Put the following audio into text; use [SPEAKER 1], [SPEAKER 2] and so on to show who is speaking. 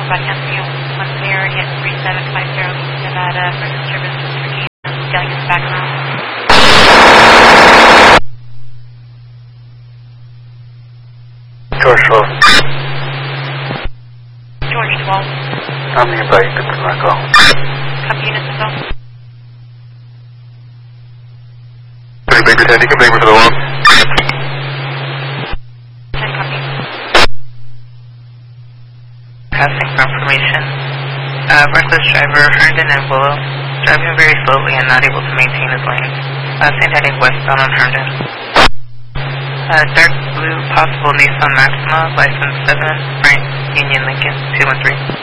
[SPEAKER 1] back down to you. Once they're at 3750 Nevada, first service is for you. Getting us back around.
[SPEAKER 2] George 12.
[SPEAKER 1] George 12.
[SPEAKER 2] I'm nearby, good to my call.
[SPEAKER 1] Copy units info.
[SPEAKER 2] Baker 10, you can Baker to the wall.
[SPEAKER 1] 10 copy.
[SPEAKER 3] Passing confirmation. Reckless driver Herndon and Willow, driving very slowly and not able to maintain his lane. Same heading westbound on Herndon. Dark blue, possible Nissan Maxima, license 7, Frank, Union Lincoln, 213.